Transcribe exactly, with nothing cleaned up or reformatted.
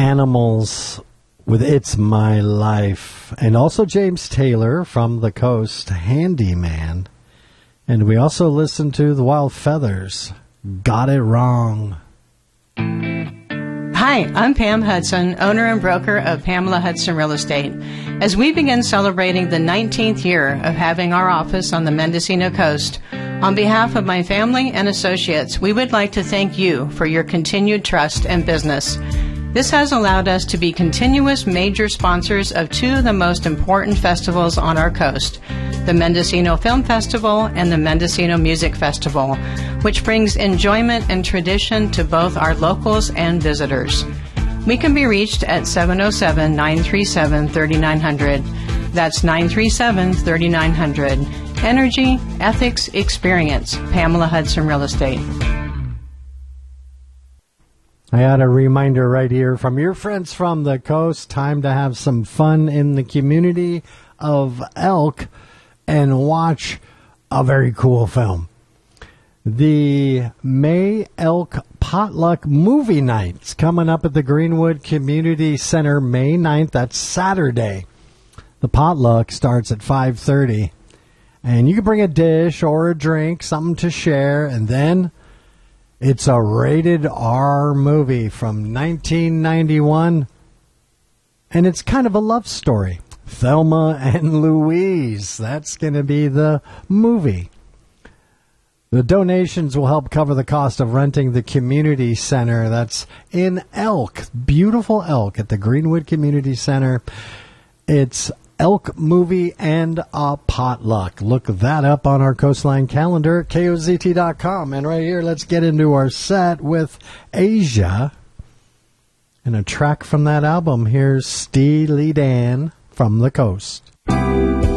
Animals with It's My Life. And also James Taylor from the Coast, Handyman. And we also listened to the Wild Feathers, Got It Wrong. Hi, I'm Pam Hudson, owner and broker of Pamela Hudson Real Estate. As we begin celebrating the nineteenth year of having our office on the Mendocino coast, on behalf of my family and associates, we would like to thank you for your continued trust and business. This has allowed us to be continuous major sponsors of two of the most important festivals on our coast, the Mendocino Film Festival and the Mendocino Music Festival, which brings enjoyment and tradition to both our locals and visitors. We can be reached at seven oh seven, nine three seven, three nine zero zero. That's nine three seven, three nine zero zero. Energy, Ethics, Experience, Pamela Hudson Real Estate. I had a reminder right here from your friends from the coast. Time to have some fun in the community of Elk and watch a very cool film. The May Elk Potluck Movie Nights coming up at the Greenwood Community Center May ninth. That's Saturday. The potluck starts at five thirty. And you can bring a dish or a drink, something to share, and then it's a rated R movie from nineteen ninety-one, and it's kind of a love story. Thelma and Louise, that's going to be the movie. The donations will help cover the cost of renting the community center. That's in Elk, beautiful Elk at the Greenwood Community Center. It's Elk Movie and a Potluck. Look that up on our Coastline calendar at K O Z T dot com. And right here, let's get into our set with Asia. And a track from that album. Here's Steely Dan from the Coast.